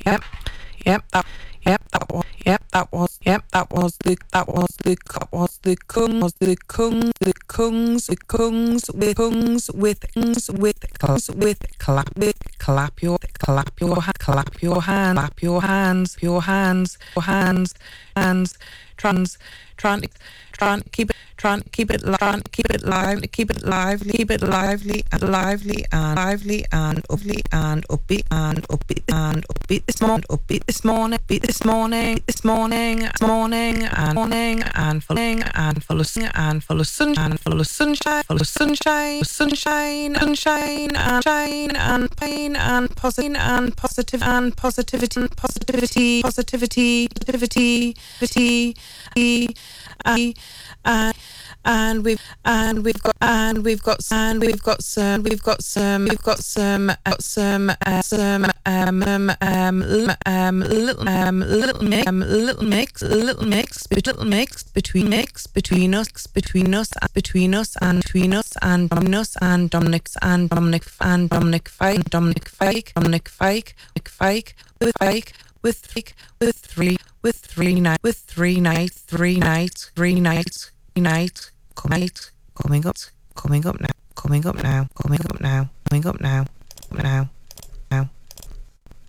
Yep. That was the kungs with clap your hands, keep it lively and upbeat this morning and full of sunshine and pain and positivity. And we've got some little mix between us and Dominic Fike with three nights coming up now.